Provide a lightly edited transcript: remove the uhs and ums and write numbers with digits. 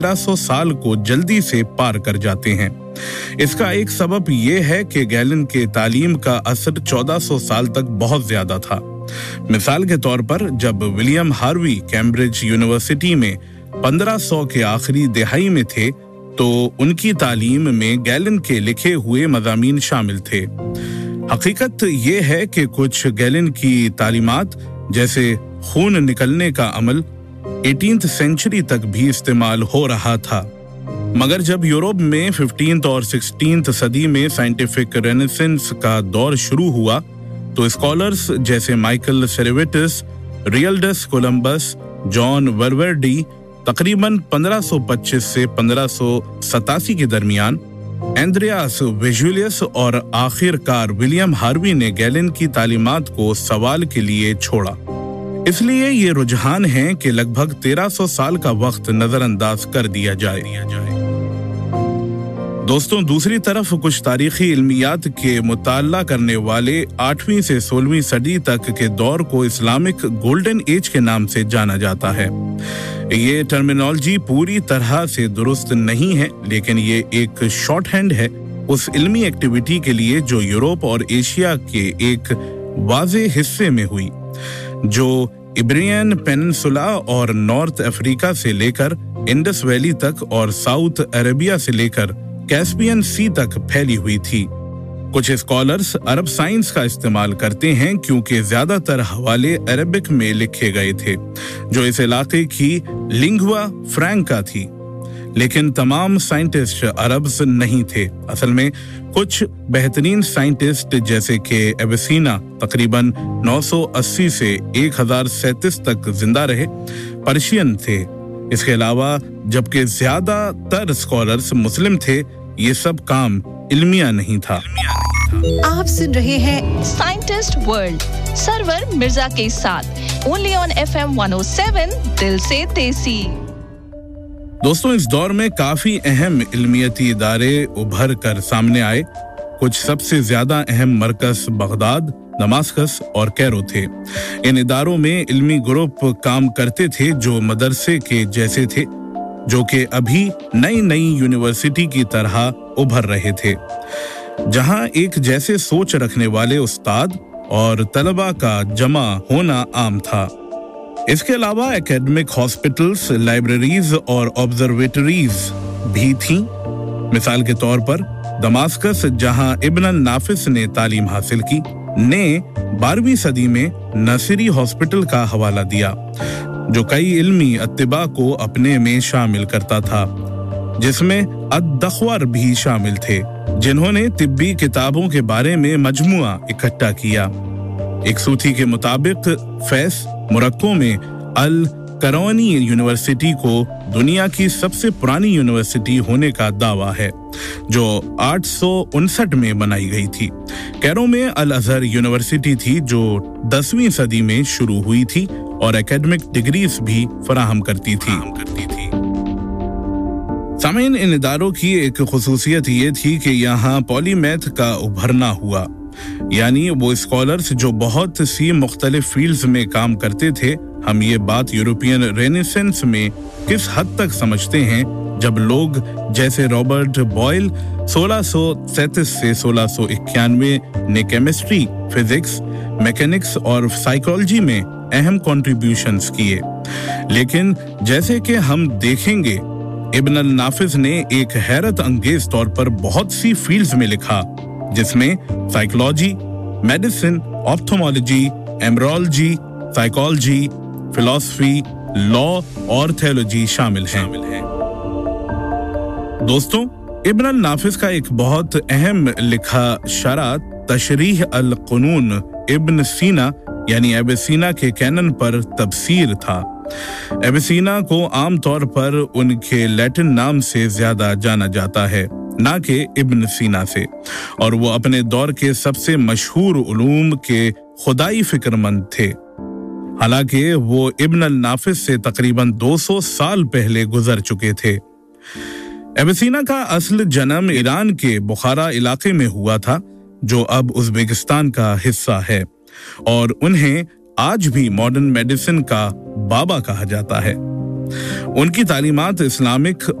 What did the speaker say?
1300 साल को जल्दी से पार कर जाते हैं। इसका एक सबब यह है कि गैलन के तालीम का असर 1400 साल तक बहुत ज्यादा था। मिसाल के तौर पर जब विलियम हार्वी कैम्ब्रिज यूनिवर्सिटी में 1500 के आखिरी दिहाई में थे तो उनकी तालीम में गैलन के लिखे हुए मज़ामीन शामिल थे। हकीकत ये है कि कुछ गैलन की तालीमात जैसे खून निकलने का अमल 18th सेंचुरी तक भी इस्तेमाल हो रहा था, मगर जब यूरोप में 15th और 16th सदी में साइंटिफिक रेनेसेंस का दौर शुरू हुआ तो स्कॉलर्स जैसे माइकल सेरेवेटिस, रियल्डस कोलंबस, जॉन वर्वर्डी तकरीबन 1525 से 1587 के दरमियान, एंड्रियास वेजुलियस और आखिरकार विलियम हार्वी ने गैलन की तालीमात को सवाल के लिए छोड़ा। इसलिए ये रुझान है कि लगभग 1300 साल का वक्त नजरअंदाज कर दिया जाए। दोस्तों, दूसरी तरफ कुछ तारीखी इल्मियात के मुताल्ला करने वाले 8वीं से 16वीं सदी तक के दौर को इस्लामिक गोल्डन एज के नाम से जाना जाता है। ये टर्मिनोलॉजी पूरी तरह से दुरुस्त नहीं है, लेकिन ये एक शॉर्ट हैंड है उस इल्मी एक्टिविटी के लिए जो यूरोप और एशिया के एक वाज़े हिस्से में हुई, जो इब्रियन पेनिनसुला और नॉर्थ अफ्रीका से लेकर इंडस वैली तक और साउथ अरेबिया से लेकर कैस्पियन सी तक फैली हुई थी। कुछ स्कॉलर्स अरब साइंस का इस्तेमाल करते हैं क्योंकि ज्यादातर हवाले अरबिक में लिखे गए थे, जो इस इलाके की लिंगुआ फ्रैंका थी, लेकिन तमाम साइंटिस्ट अरब्स नहीं थे। असल में कुछ बेहतरीन साइंटिस्ट जैसे कि एविसीना तकरीबन 980 से 1037 तक जिंदा रहे, पर्शियन थे। इसके अलावा जबकि ज्यादातर स्कॉलर्स मुस्लिम थे, ये सब काम इल्मिया नहीं था। आप सुन रहे हैं साइंटिस्ट वर्ल्ड सरवर मिर्जा के साथ ओनली ऑन FM 107 दिल से देसी। दोस्तों, इस दौर में काफी अहम इल्मियती इदारे उभर कर सामने आए। कुछ सबसे ज्यादा अहम मरकज बगदाद, दमास्कस और कैरो थे। इन इदारों में इल्मी ग्रुप काम करते थे जो मदरसे के जैसे थे, जो कि अभी नई नई यूनिवर्सिटी की तरह उभर रहे थे, जहां एक जैसे सोच रखने वाले उस्ताद और तलबा का जमा होना आम था। इसके अलावा एकेडमिक हॉस्पिटल्स, लाइब्रेरीज और ऑब्जर्वेटरीज भी थीं। मिसाल के तौर पर दमास्कस, जहां इब्न नाफिस ने तालीम हासिल की, ने 12वीं सदी में नसीरी हॉस्पिटल का हवाला दिया, जो कई इल्मी अत्तिबा को अपने में शामिल करता था, जिसमें अद-दख्वर भी शामिल थे, जिन्होंने तिब्बी किताबों के बारे में मजमुआ इकट्ठा किया। एक सूफी के मुताबिक फैस मोरक्को में अल करौनी यूनिवर्सिटी को दुनिया की सबसे पुरानी यूनिवर्सिटी होने का दावा है, जो 859 में बनाई गई थी। कैरो में अल अजहर यूनिवर्सिटी थी, जो 10वीं सदी में शुरू हुई थी और एकेडमिक डिग्रीज भी फराहम करती थी। सामीन, इन इदारों की एक खुसूसियत ये थी कि यहाँ पॉलीमैथ का उभरना हुआ, यानी वो स्कॉलर्स जो बहुत सी मुख्तलिफ फील्ड्स में काम करते थे। हम ये बात यूरोपियन रेनेसेंस में किस हद तक समझते हैं, जब लोग जैसे रॉबर्ट बॉयल 1637 से 1691 ने केमिस्ट्री, फिजिक्स, मैकेनिक्स और साइकोलॉजी में अहम कॉन्ट्रीब्यूशंस किए। लेकिन जैसे कि हम देखेंगे, इब्न नाफिस ने एक हैरत अंगेज तौर पर बहुत सी फील्ड्स में लिखा, जिसमें psychology, medicine, ophthalmology, embryology, psychology, philosophy, law और थियोलॉजी शामिल हैं। दोस्तों, इब्न नाफिस का एक बहुत अहम लिखा शरा तशरीह अल क़ुनून इब्न सीना यानी एविसीना के कैनन पर तफसीर था। एविसीना को आमतौर पर उनके लैटिन नाम से ज्यादा जाना जाता है, ना कि इब्न सीना से, और वो अपने दौर के सबसे मशहूर उलूम के खुदाई फिक्रमंद थे। हालांकि वो इब्न नाफिस से तकरीबन 200 साल पहले गुजर चुके थे। एविसीना का असल जन्म ईरान के बुखारा इलाके में हुआ था, जो अब उज़्बेकिस्तान का हिस्सा है, और उन्हें आज भी मॉडर्न मेडिसिन का बाबा कहा जाता है। उनकी तालीमात इस्लामिक